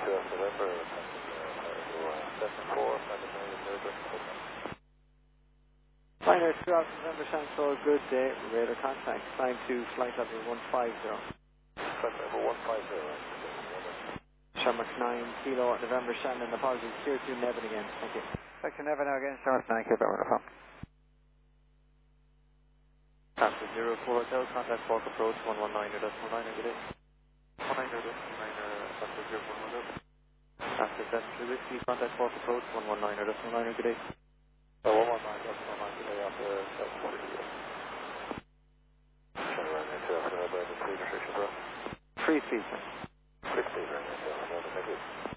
November, 74, Liner 2 Alpha November, Shanghai, good day, radar contact, climb to flight level 150. Flight level 150. Shamrock 9 Kilo November, Shannon, apologies, tier 2 Nevin again, thank you. Back to Nevin now again, Shamrock 9 Kilo November. After 04 Hotel, contact Falk approach 119, your decimal liner, good day. 19, your decimal liner, after 01 Hotel. After 73 Whiskey, contact Falk approach 119, your decimal liner, good day. 119, decimal liner, good day, after 740, good day. Shall run into after November, 3 restriction, bro. Free season. Free season, thank you.